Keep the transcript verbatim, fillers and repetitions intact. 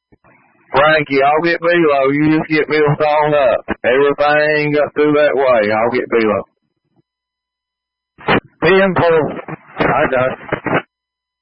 Frankie, I'll get Bilo. You just get me the song up. Everything got through that way. I'll get Bilo. Ten four. I got it.